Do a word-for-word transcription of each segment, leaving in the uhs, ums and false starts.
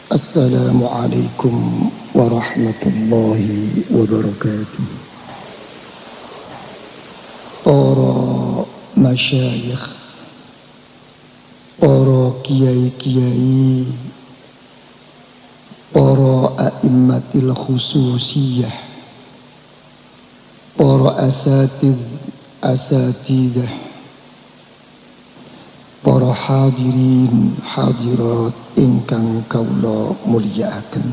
Assalamualaikum warahmatullahi wabarakatuh. Para masyayikh, para kiai-kiai, para a'immatil khususiyah, para asatid asatidah, para hadirin hadirat ingkang kaula mulyakaken.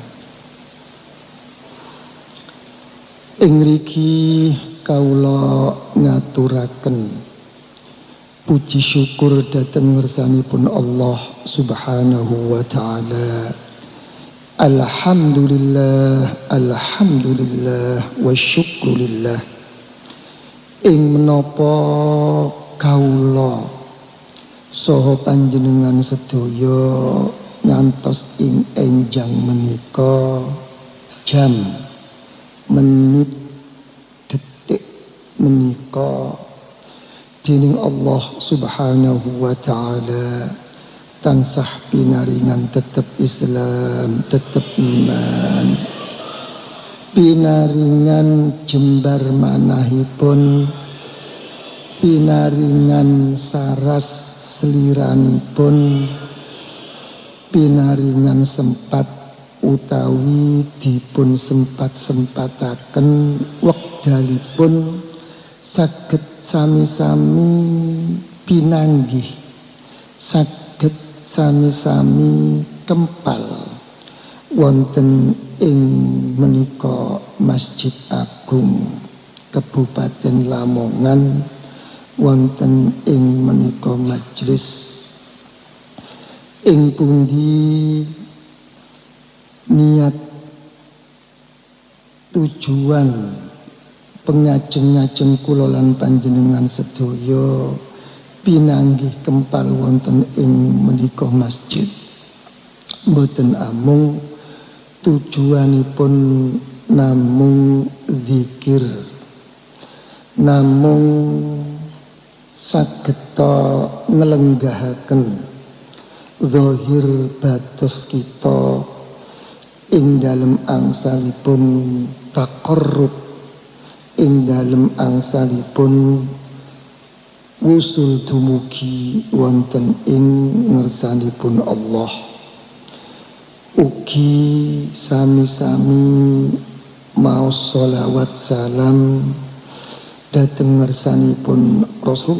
Ing mriki kaula ngaturaken puji syukur dhateng ngersanipun Allah Subhanahu wa taala. Alhamdulillah, alhamdulillah wa syukrulillah. Ing menapa kaula saha panjenengan sedaya ngantos ing enjang menika jam, menit, detik menika dening Allah Subhanahu wa taala tansah pinaringan tetep Islam, tetep iman, pinaringan jembar manahipun, pinaringan saras seliranipun, pinaringan sempat utawi dipun sempat-sempataken wekdalipun saged sami-sami pinanggih, saged sami-sami kempal wonten ing menika Masjid Agung Kabupaten Lamongan, wonten ing menika majelis ing pundi niat tujuan pengajeng-ajeng kula lan panjenengan sedaya pinanggih kempal wonten ing menika masjid mboten amung tujuanipun namung zikir, namung sageta nglenggahaken zahir batos kita ing dalem angsalipun taqarrub, ing dalem angsalipun wusul dumugi wonten ing ngersanipun Allah. Ugi sami-sami maos sholawat salam dhateng ngersanipun Rasul